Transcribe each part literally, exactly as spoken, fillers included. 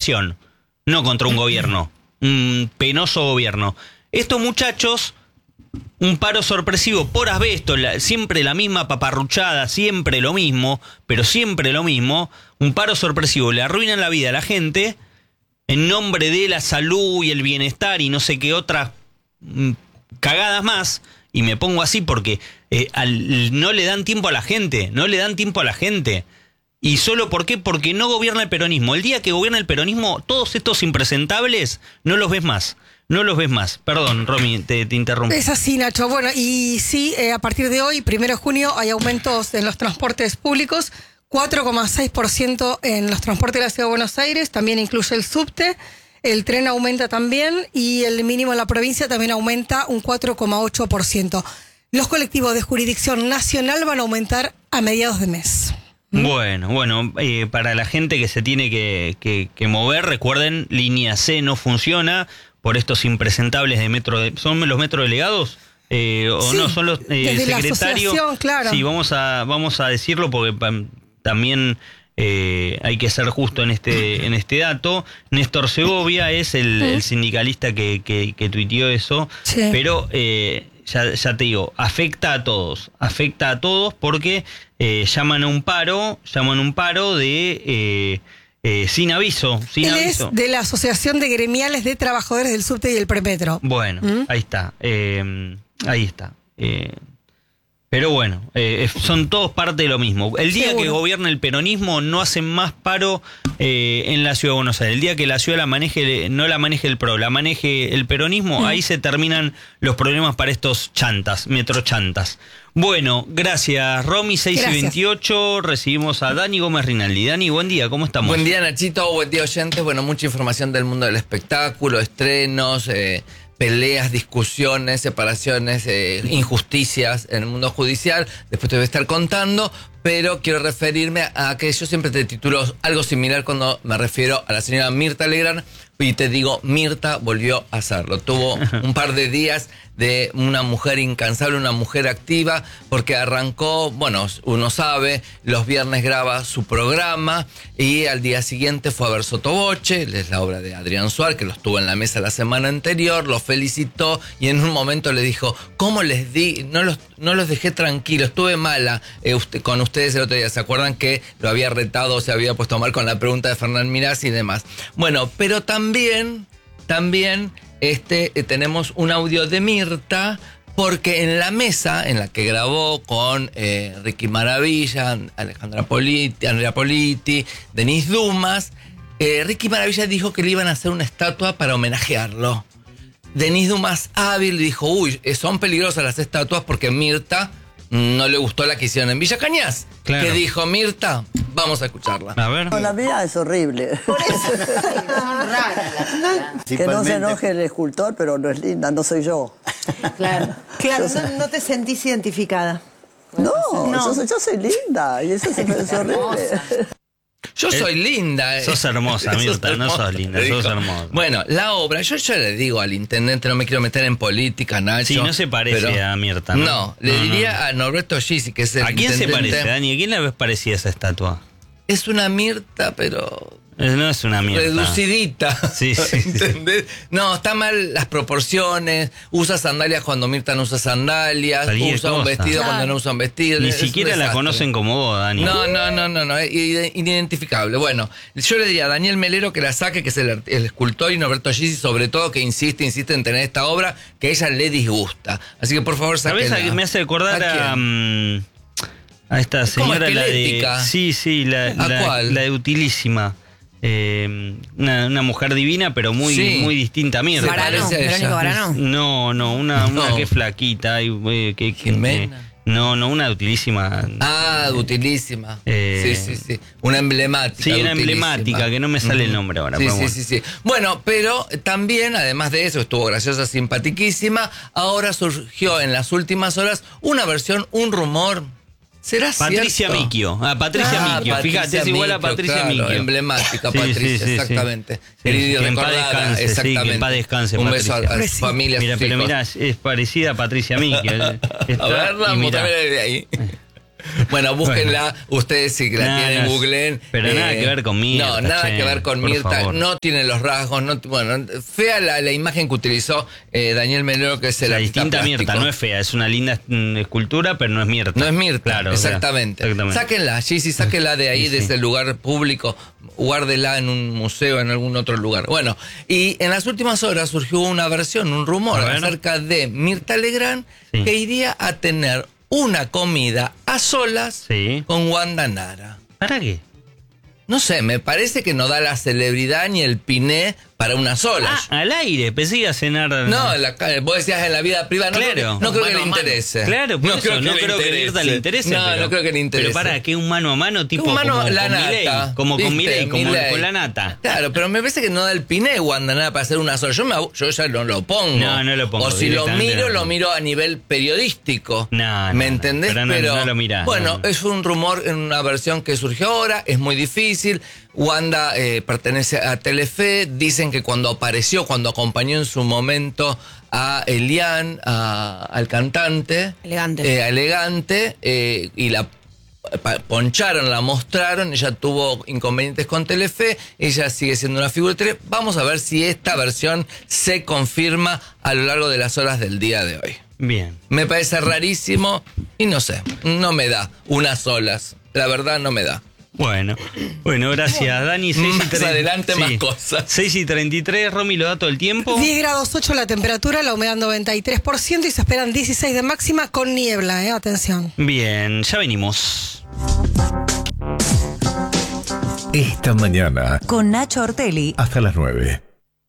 oposición, no contra un gobierno, un penoso gobierno. Estos muchachos, un paro sorpresivo por asbesto, la, siempre la misma paparruchada, siempre lo mismo, pero siempre lo mismo, un paro sorpresivo, le arruinan la vida a la gente en nombre de la salud y el bienestar y no sé qué otras mm, cagadas más, y me pongo así porque eh, al, no le dan tiempo a la gente, no le dan tiempo a la gente. ¿Y solo por qué? Porque no gobierna el peronismo. El día que gobierna el peronismo, todos estos impresentables no los ves más. No los ves más. Perdón, Romy, te, te interrumpí. Es así, Nacho. Bueno, y sí, eh, a partir de hoy, primero de junio, hay aumentos en los transportes públicos, cuatro coma seis por ciento en los transportes de la Ciudad de Buenos Aires, también incluye el subte, el tren aumenta también y el mínimo en la provincia también aumenta un cuatro coma ocho por ciento. Los colectivos de jurisdicción nacional van a aumentar a mediados de mes. Bueno, bueno, eh, para la gente que se tiene que, que, que mover, recuerden, línea C no funciona por estos impresentables de metro. De, ¿son los metrodelegados? Eh, ¿O sí, no? ¿Son los eh, secretarios? Claro. Sí, vamos a, vamos a decirlo porque pa, también eh, hay que ser justo en este, en este dato. Néstor Segovia es el, el sindicalista que, que, que tuiteó eso, sí. pero... Eh, Ya, ya te digo, afecta a todos, afecta a todos porque eh, llaman a un paro, llaman a un paro de eh, eh, sin aviso, sin Él aviso. Es de la Asociación de Gremiales de Trabajadores del Subte y el Premetro. Bueno, ¿Mm? ahí está, eh, ahí está. Eh, pero bueno, eh, son todos parte de lo mismo. El día Seguro. que gobierna el peronismo no hacen más paro eh, en la Ciudad de Buenos Aires. El día que la ciudad la maneje, no la maneje el PRO, la maneje el peronismo, mm. ahí se terminan los problemas para estos chantas, metrochantas. Bueno, gracias, Romy, seis y veintiocho. Recibimos a Dani Gómez Rinaldi. Dani, buen día, ¿cómo estamos? Buen día, Nachito, buen día, oyentes. Bueno, mucha información del mundo del espectáculo, estrenos, eh, peleas, discusiones, separaciones, eh, injusticias en el mundo judicial. Después te voy a estar contando, pero quiero referirme a que yo siempre te titulo algo similar cuando me refiero a la señora Mirta Legrand, y te digo, Mirta volvió a hacerlo. Tuvo un par de días de una mujer incansable, una mujer activa, porque arrancó, bueno, uno sabe, los viernes graba su programa y al día siguiente fue a ver Sotoboche, es la obra de Adrián Suárez, que lo estuvo en la mesa la semana anterior, lo felicitó y en un momento le dijo, ¿cómo les di? No los, no los dejé tranquilos, estuve mala eh, usted, con ustedes el otro día. ¿Se acuerdan que lo había retado, se había puesto mal con la pregunta de Fernán Mirás y demás? Bueno, pero también, también... Este, eh, tenemos un audio de Mirta, porque en la mesa en la que grabó con eh, Ricky Maravilla, Alejandra Politi, Andrea Politi, Denis Dumas, eh, Ricky Maravilla dijo que le iban a hacer una estatua para homenajearlo. Denis Dumas hábil dijo, uy, son peligrosas las estatuas porque Mirta no le gustó la que hicieron en Villa Cañas. Claro. Que dijo Mirta, vamos a escucharla. A ver. No, la mía es horrible. Por eso. no, que no se enoje el escultor, pero no es linda, no soy yo. Claro. Claro, no, no te sentís identificada. No, no. Yo, yo soy linda y eso se me hace horrible. Yo soy linda. Eh. Sos hermosa, Mirta, no sos linda, sos hermosa. Bueno, la obra, yo, yo le digo al intendente, no me quiero meter en política, Nacho. Sí, no se parece pero, a Mirta, ¿no? No, le no, diría no. a Norberto Gisi, que es el ¿A quién intendente? se parece, Dani? ¿A quién le ves parecida esa estatua? Es una Mirta, pero... No es una Mirta. Reducidita. Sí, sí, ¿entendés? Sí. No, está mal las proporciones. Usa sandalias cuando Mirta no usa sandalias. Cualquier usa cosa. Un vestido claro. cuando no usa un vestido. Ni es siquiera la conocen como vos, Dani. No, no, no, no, no. Es inidentificable. Bueno, yo le diría a Daniel Melero que la saque, que es el, el escultor, y Norberto Gisi, sobre todo, que insiste, insiste en tener esta obra que a ella le disgusta. Así que por favor, sáquenla. ¿Sabés a qué me hace acordar a... a um, a esta señora, la de... Sí, sí, la, ¿A la, cuál? la de Utilísima. Eh, una, una mujer divina, pero muy, sí. muy distinta a Mirta. ¿Barano? ¿Verónica Barano? No, no, una, no. una que es flaquita. Y, eh, que, que, no, no, una de Utilísima. Ah, de Utilísima. Eh, sí, sí, sí. Una emblemática. Sí, una emblemática, que no me sale uh-huh. el nombre ahora. Sí, pero sí, bueno. sí, sí. Bueno, pero también, además de eso, estuvo graciosa, simpatiquísima. Ahora surgió en las últimas horas una versión, un rumor. ¿Será Patricia cierto? Micchio. Ah, Patricia ah, Micchio. Patricia Fíjate, es igual a Patricia claro, Micchio. Emblemática, sí, Patricia, sí, sí, exactamente. Sí, Querido, que en paz recordada, descanse, exactamente. Sí, que en paz descanse, un Patricia. beso a, a su familia, a mira, sus pero hijos. mirá, es parecida a Patricia Micchio. A ver, vamos a ver de ahí. Bueno, búsquenla, bueno. Ustedes si la Nada, tienen, no, googleen. Pero eh, nada que ver con Mirta. No, nada che, que ver con Mirta, favor. no tiene los rasgos, no, bueno, fea la, la imagen que utilizó eh, Daniel Melero, que es el la artista distinta plástico. Mirta, no es fea, es una linda mm, escultura, pero no es Mirta. No es Mirta, claro, exactamente. O sea, exactamente. Sáquenla, sí, sí, sáquenla de ahí, sí, de sí. ese lugar público, guárdela en un museo, en algún otro lugar. Bueno, y en las últimas horas surgió una versión, un rumor acerca de Mirta Legrand, sí. que iría a tener una comida a solas sí. con Wanda Nara. ¿Para qué? No sé, me parece que no da la celebridad ni el piné para una sola. Ah, al aire, pensé que iba a cenar. No, en la, vos decías en la vida privada. No claro. creo que, no creo que le interese. Claro, por no eso, creo que no le creo que Mirta le interese. No, pero, no creo que le interese. Pero para, que un mano a mano tipo un mano, como la con nata, Milei, como ¿viste? con Milei, como Milei. con la nata. Claro, pero me parece que no da el piné Wanda Nara para hacer una sola. Yo, me, yo ya no lo pongo. No, no lo pongo. O si lo miro, no. lo miro a nivel periodístico. No, ¿Me no, entendés? Pero no, pero no lo mirás. bueno, no. es un rumor en una versión que surgió ahora, es muy difícil. Wanda eh, pertenece a Telefe, dicen que cuando apareció, cuando acompañó en su momento a Elian, a, al cantante, Elegante, eh, elegante eh, y la poncharon, la mostraron, ella tuvo inconvenientes con Telefe, ella sigue siendo una figura de Telefe. Vamos a ver si esta versión se confirma a lo largo de las horas del día de hoy. Bien. Me parece rarísimo y no sé, no me da unas solas, la verdad no me da. Bueno, bueno, gracias, Dani. seis y Más treinta adelante sí. más cosas. seis y treinta y tres, Romy, lo da todo el tiempo. diez grados ocho la temperatura, la humedad noventa y tres por ciento y se esperan dieciséis de máxima con niebla, eh, atención. Bien, ya venimos. Esta mañana, con Nacho Ortelli, hasta las nueve.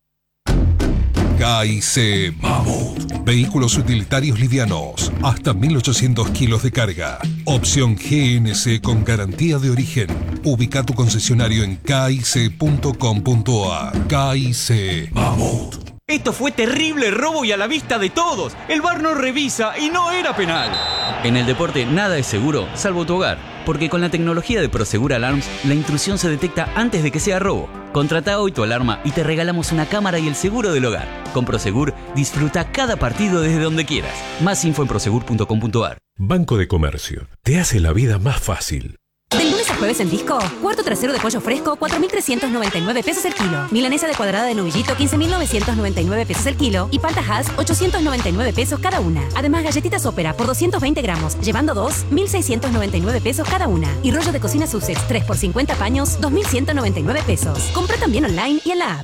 K I C Mammoth. Vehículos utilitarios livianos, hasta mil ochocientos kilos de carga. Opción G N C con garantía de origen. Ubica tu concesionario en k i c punto com punto a r. K I C Mammoth. Esto fue terrible robo y a la vista de todos. El V A R no revisa y no era penal. En el deporte nada es seguro, salvo tu hogar. Porque con la tecnología de Prosegur Alarms, la intrusión se detecta antes de que sea robo. Contrata hoy tu alarma y te regalamos una cámara y el seguro del hogar. Con Prosegur, disfruta cada partido desde donde quieras. Más info en prosegur punto com punto a r. Banco de Comercio. Te hace la vida más fácil. Del lunes a jueves en Disco, cuarto trasero de pollo fresco, cuatro mil trescientos noventa y nueve pesos el kilo. Milanesa de cuadrada de novillito, quince mil novecientos noventa y nueve pesos el kilo. Y palta Hass, ochocientos noventa y nueve pesos cada una. Además, galletitas Ópera por doscientos veinte gramos, llevando dos, mil seiscientos noventa y nueve pesos cada una. Y rollo de cocina Sussex, tres por cincuenta paños, dos mil ciento noventa y nueve pesos. Compra también online y en la app.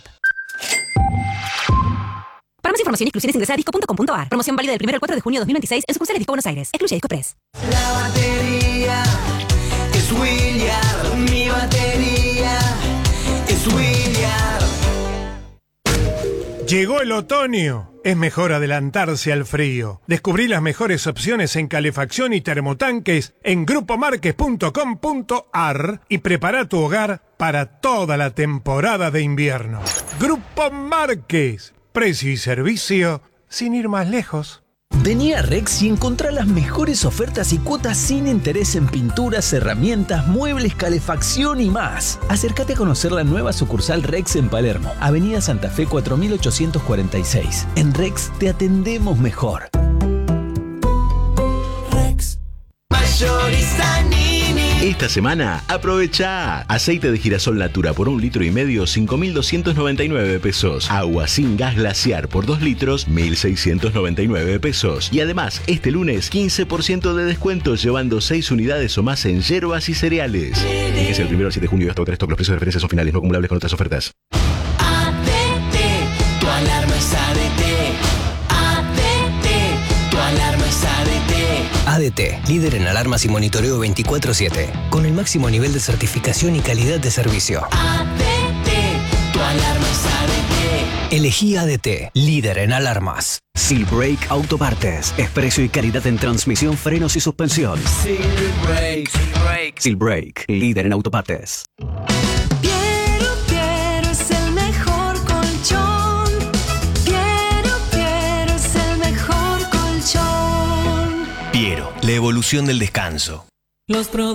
Para más información y exclusiones ingresa a disco punto com punto a r. Promoción válida del primero al cuatro de junio de dos mil veintiséis en sucursales Disco Buenos Aires. Excluye Disco Press. La batería es William, mi batería es William. Llegó el otoño. Es mejor adelantarse al frío. Descubrí las mejores opciones en calefacción y termotanques en grupo marques punto com punto a r y prepara tu hogar para toda la temporada de invierno. Grupo Marques. Precio y servicio sin ir más lejos. Vení a Rex y encontrá las mejores ofertas y cuotas sin interés en pinturas, herramientas, muebles, calefacción y más. Acércate a conocer la nueva sucursal Rex en Palermo, Avenida Santa Fe cuatro mil ochocientos cuarenta y seis. En Rex te atendemos mejor. Rex Mayorista Nini. Esta semana, aprovecha aceite de girasol Natura por un litro y medio, cinco mil doscientos noventa y nueve pesos. Agua sin gas glaciar por dos litros, mil seiscientos noventa y nueve pesos. Y además, este lunes, quince por ciento de descuento llevando seis unidades o más en yerbas y cereales. Fíjese el primero al siete de junio y hasta tres stock. Los precios de referencia son finales, no acumulables con otras ofertas. A D T, tu alarma es A D T. A D T, tu alarma es A D T. A D T, líder en alarmas y monitoreo veinticuatro siete, con el máximo nivel de certificación y calidad de servicio. A D T, tu alarma es A D T. Elegí A D T, líder en alarmas. Silbrake Autopartes, expreso y calidad en transmisión, frenos y suspensión. Silbrake, Silbrake. Silbrake, líder en autopartes. Piero, Piero es el mejor colchón. Piero, Piero es el mejor colchón. Piero, la evolución del descanso. Los productos